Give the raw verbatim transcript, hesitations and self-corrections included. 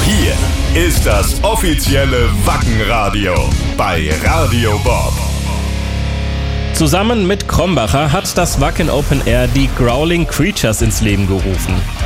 hier ist das offizielle Wackenradio bei Radio Bob. Zusammen mit Krombacher hat das Wacken Open Air die Growling Creatures ins Leben gerufen.